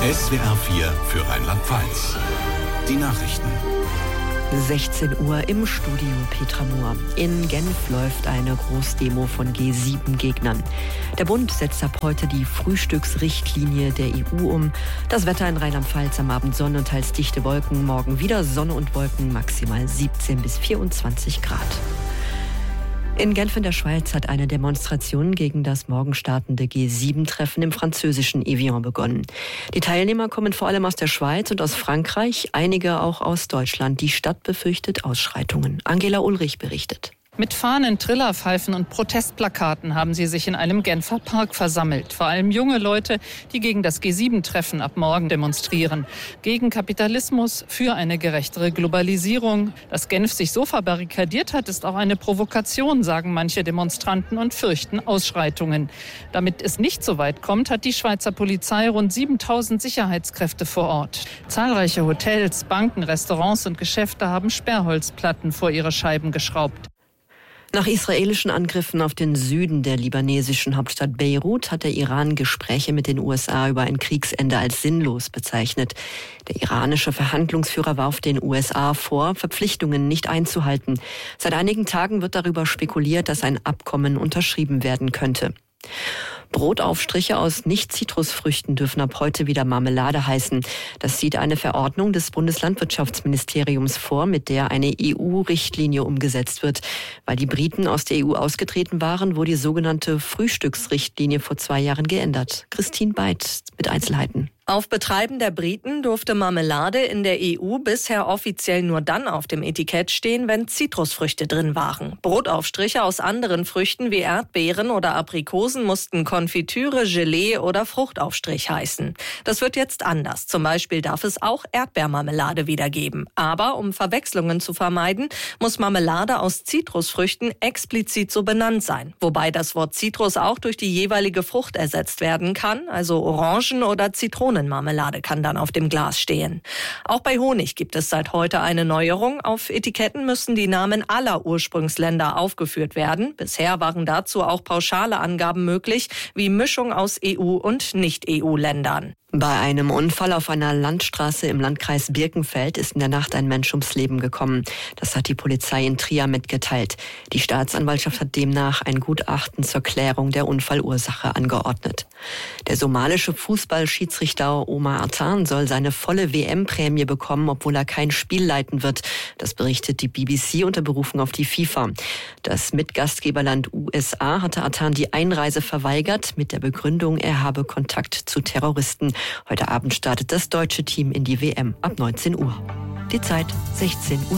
SWR 4 für Rheinland-Pfalz. Die Nachrichten. 16 Uhr im Studio Petra Mohr. In Genf läuft eine Großdemo von G7-Gegnern. Der Bund setzt ab heute die Frühstücksrichtlinie der EU um. Das Wetter in Rheinland-Pfalz: am Abend Sonne und teils dichte Wolken. Morgen wieder Sonne und Wolken, maximal 17 bis 24 Grad. In Genf in der Schweiz hat eine Demonstration gegen das morgen startende G7-Treffen im französischen Evian begonnen. Die Teilnehmer kommen vor allem aus der Schweiz und aus Frankreich, einige auch aus Deutschland. Die Stadt befürchtet Ausschreitungen. Angela Ulrich berichtet. Mit Fahnen, Trillerpfeifen und Protestplakaten haben sie sich in einem Genfer Park versammelt. Vor allem junge Leute, die gegen das G7-Treffen ab morgen demonstrieren. Gegen Kapitalismus, für eine gerechtere Globalisierung. Dass Genf sich so verbarrikadiert hat, ist auch eine Provokation, sagen manche Demonstranten und fürchten Ausschreitungen. Damit es nicht so weit kommt, hat die Schweizer Polizei rund 7000 Sicherheitskräfte vor Ort. Zahlreiche Hotels, Banken, Restaurants und Geschäfte haben Sperrholzplatten vor ihre Scheiben geschraubt. Nach israelischen Angriffen auf den Süden der libanesischen Hauptstadt Beirut hat der Iran Gespräche mit den USA über ein Kriegsende als sinnlos bezeichnet. Der iranische Verhandlungsführer warf den USA vor, Verpflichtungen nicht einzuhalten. Seit einigen Tagen wird darüber spekuliert, dass ein Abkommen unterschrieben werden könnte. Brotaufstriche aus Nicht-Zitrusfrüchten dürfen ab heute wieder Marmelade heißen. Das sieht eine Verordnung des Bundeslandwirtschaftsministeriums vor, mit der eine EU-Richtlinie umgesetzt wird. Weil die Briten aus der EU ausgetreten waren, wurde die sogenannte Frühstücksrichtlinie vor 2 Jahren geändert. Christine Beit mit Einzelheiten. Auf Betreiben der Briten durfte Marmelade in der EU bisher offiziell nur dann auf dem Etikett stehen, wenn Zitrusfrüchte drin waren. Brotaufstriche aus anderen Früchten wie Erdbeeren oder Aprikosen mussten Konfitüre, Gelee oder Fruchtaufstrich heißen. Das wird jetzt anders. Zum Beispiel darf es auch Erdbeermarmelade wieder geben. Aber um Verwechslungen zu vermeiden, muss Marmelade aus Zitrusfrüchten explizit so benannt sein. Wobei das Wort Zitrus auch durch die jeweilige Frucht ersetzt werden kann, also Orangen- oder Zitronenmarmelade kann dann auf dem Glas stehen. Auch bei Honig gibt es seit heute eine Neuerung. Auf Etiketten müssen die Namen aller Ursprungsländer aufgeführt werden. Bisher waren dazu auch pauschale Angaben möglich, wie Mischung aus EU- und Nicht-EU-Ländern. Bei einem Unfall auf einer Landstraße im Landkreis Birkenfeld ist in der Nacht ein Mensch ums Leben gekommen. Das hat die Polizei in Trier mitgeteilt. Die Staatsanwaltschaft hat demnach ein Gutachten zur Klärung der Unfallursache angeordnet. Der somalische Fußballschiedsrichter Omar Atan soll seine volle WM-Prämie bekommen, obwohl er kein Spiel leiten wird. Das berichtet die BBC unter Berufung auf die FIFA. Das Mitgastgeberland USA hatte Atan die Einreise verweigert mit der Begründung, er habe Kontakt zu Terroristen. Heute Abend startet das deutsche Team in die WM ab 19 Uhr. Die Zeit 16:03 Uhr.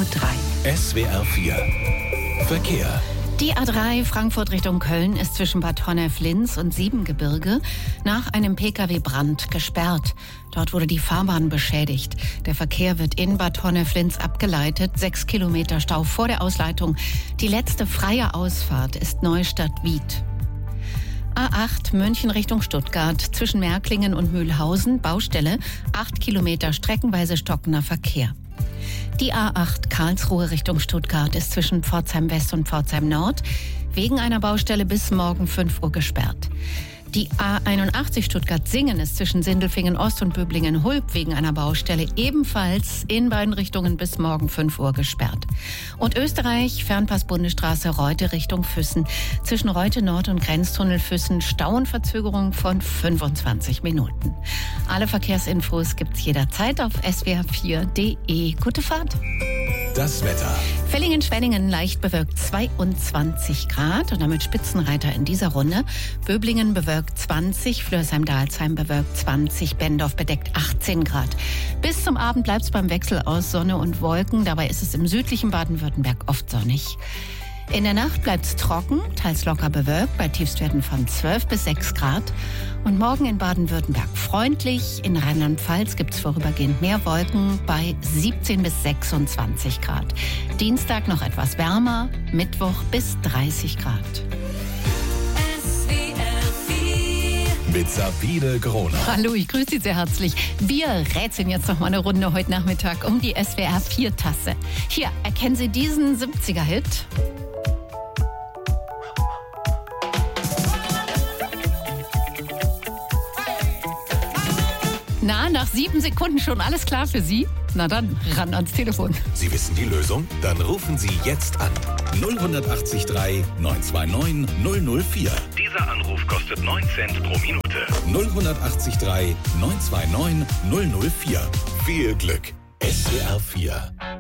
SWR 4 Verkehr. Die A3 Frankfurt Richtung Köln ist zwischen Bad Honnef-Linz und Siebengebirge nach einem Pkw-Brand gesperrt. Dort wurde die Fahrbahn beschädigt. Der Verkehr wird in Bad Honnef-Linz abgeleitet. 6 Kilometer Stau vor der Ausleitung. Die letzte freie Ausfahrt ist Neustadt-Wied. A8 München Richtung Stuttgart zwischen Märklingen und Mühlhausen, Baustelle, 8 Kilometer streckenweise stockender Verkehr. Die A8 Karlsruhe Richtung Stuttgart ist zwischen Pforzheim West und Pforzheim Nord wegen einer Baustelle bis morgen 5 Uhr gesperrt. Die A81 Stuttgart-Singen ist zwischen Sindelfingen Ost und Böblingen-Hulb wegen einer Baustelle ebenfalls in beiden Richtungen bis morgen 5 Uhr gesperrt. Und Österreich, Fernpass-Bundesstraße Reute Richtung Füssen. Zwischen Reute Nord und Grenztunnel Füssen Stau und Verzögerung von 25 Minuten. Alle Verkehrsinfos gibt's jederzeit auf swr4.de. Gute Fahrt! Das Wetter. Villingen-Schwenningen leicht bewölkt 22 Grad und damit Spitzenreiter in dieser Runde. Böblingen bewölkt 20, Flörsheim-Dalsheim bewölkt 20, Bendorf bedeckt 18 Grad. Bis zum Abend bleibt es beim Wechsel aus Sonne und Wolken. Dabei ist es im südlichen Baden-Württemberg oft sonnig. In der Nacht bleibt es trocken, teils locker bewölkt, bei Tiefstwerten von 12 bis 6 Grad. Und morgen in Baden-Württemberg freundlich. In Rheinland-Pfalz gibt es vorübergehend mehr Wolken bei 17 bis 26 Grad. Dienstag noch etwas wärmer, Mittwoch bis 30 Grad. Mit Sabine Groner. Hallo, ich grüße Sie sehr herzlich. Wir rätseln jetzt noch mal eine Runde heute Nachmittag um die SWR 4 Tasse. Hier, erkennen Sie diesen 70er-Hit? Na, nach 7 Sekunden schon alles klar für Sie? Na dann, ran ans Telefon. Sie wissen die Lösung? Dann rufen Sie jetzt an. 0183 929 004. Dieser Anruf kostet 9 Cent pro Minute. 0183 929 004. Viel Glück. SWR 4